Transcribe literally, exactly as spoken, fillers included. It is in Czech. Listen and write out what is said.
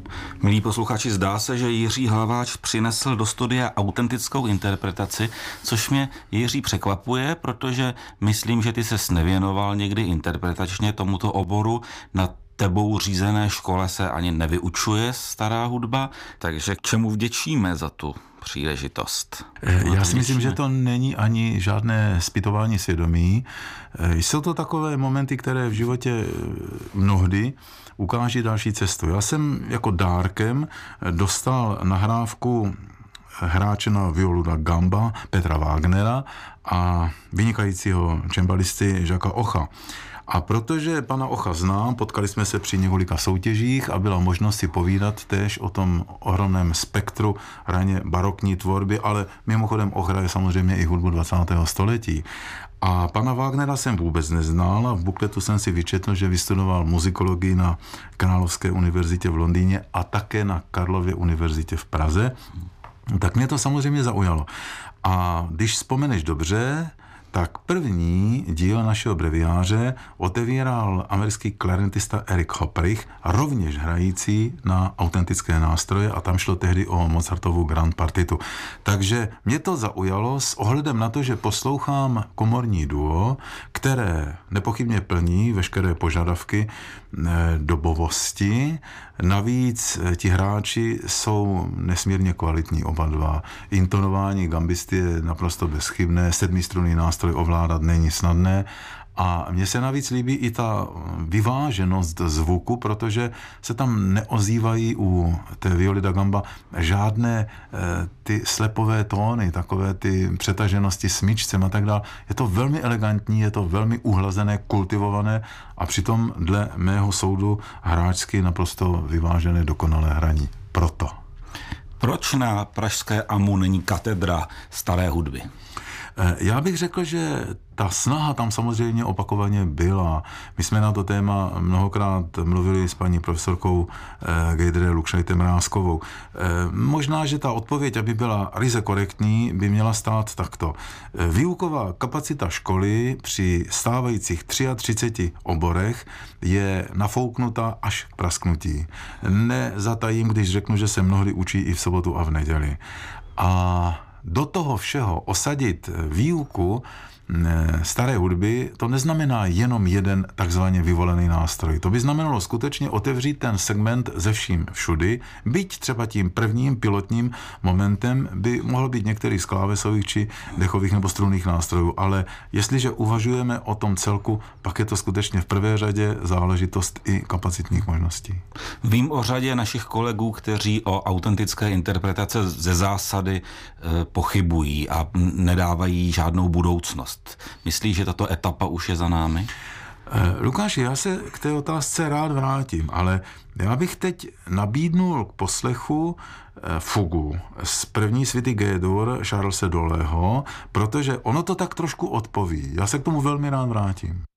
Milí posluchači, zdá se, že Jiří Hlaváč přinesl do studia autentickou interpretaci, což mě, Jiří, překvapuje, protože myslím, že ty ses nevěnoval někdy interpretačně tomuto oboru. Na tebou řízené škole se ani nevyučuje stará hudba, takže k čemu vděčíme za tu příležitost? Já si myslím, že to není ani žádné zpytování svědomí. Jsou to takové momenty, které v životě mnohdy ukáží další cestu. Já jsem jako dárkem dostal nahrávku hráče na violu da gamba Petra Wagnera a vynikajícího čembalisty Žaka Ocha. A protože pana Ocha znám, potkali jsme se při několika soutěžích a byla možnost si povídat též o tom ohromném spektru raně barokní tvorby, ale mimochodem Och hraje samozřejmě i hudbu dvacátého století. A pana Wagnera jsem vůbec neznal a v bukletu jsem si vyčetl, že vystudoval muzikologii na Královské univerzitě v Londýně a také na Karlově univerzitě v Praze. Tak mě to samozřejmě zaujalo. A když vzpomeneš dobře, tak první díl našeho breviáře otevíral americký klarinetista Eric Hopperich, rovněž hrající na autentické nástroje, a tam šlo tehdy o Mozartovu Grand partitu. Takže mě to zaujalo s ohledem na to, že poslouchám komorní duo, které nepochybně plní veškeré požadavky dobovosti. Navíc ti hráči jsou nesmírně kvalitní oba dva. Intonování gambisty je naprosto bezchybné, sedmistrunný nástroj ovládat není snadné. A mně se navíc líbí i ta vyváženost zvuku, protože se tam neozývají u té violy da gamba žádné e, ty slepové tóny, takové ty přetaženosti smyčcem a tak dále. Je to velmi elegantní, je to velmi uhlazené, kultivované a přitom dle mého soudu hráčsky naprosto vyvážené, dokonalé hraní. Proto. Proč na pražské AMU není katedra staré hudby? Já bych řekl, že ta snaha tam samozřejmě opakovaně byla. My jsme na to téma mnohokrát mluvili s paní profesorkou eh, Gejdre Lukšajte-Mrázkovou. Eh, možná, že ta odpověď, aby byla ryze korektní, by měla stát takto. Eh, výuková kapacita školy při stávajících třiatřiceti oborech je nafouknuta až k prasknutí. Nezatajím, když řeknu, že se mnohdy učí i v sobotu a v neděli. A do toho všeho osadit výuku staré hudby, to neznamená jenom jeden takzvaně vyvolený nástroj. To by znamenalo skutečně otevřít ten segment ze vším všudy, byť třeba tím prvním pilotním momentem by mohlo být některých z klávesových či dechových nebo strunných nástrojů, ale jestliže uvažujeme o tom celku, pak je to skutečně v prvé řadě záležitost i kapacitních možností. Vím o řadě našich kolegů, kteří o autentické interpretace ze zásady e, pochybují a nedávají žádnou budoucnost. Myslíš, že tato etapa už je za námi? Lukáši, já se k té otázce rád vrátím, ale já bych teď nabídnul k poslechu fugu z první svity G-dur Charlese Dolého, protože ono to tak trošku odpoví. Já se k tomu velmi rád vrátím.